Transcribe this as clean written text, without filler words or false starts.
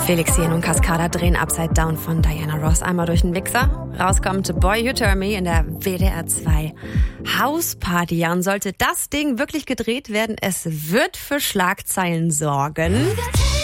Felix Jähn und Cascada drehen Upside Down von Diana Ross einmal durch den Mixer. Rauskommt Boy You Turn Me in der WDR 2 Hausparty. Ja, und sollte das Ding wirklich gedreht werden, es wird für Schlagzeilen sorgen.